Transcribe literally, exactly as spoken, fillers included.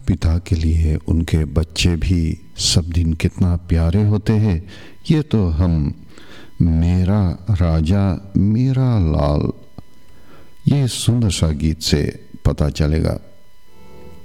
पिता के लिए उनके बच्चे भी सब दिन कितना प्यारे होते हैं, ये तो हम मेरा राजा मेरा लाल ये सुंदर सा गीत से पता चलेगा।